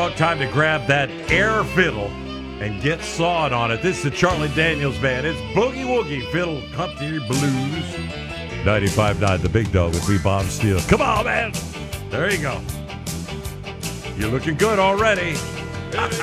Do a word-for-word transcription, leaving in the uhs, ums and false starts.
Time to grab that air fiddle and get sawed on it. This is the Charlie Daniels Band. It's Boogie Woogie Fiddle Country Blues. ninety-five point nine The Big Dog with me, Bob Steele. Come on, man. There you go. You're looking good already.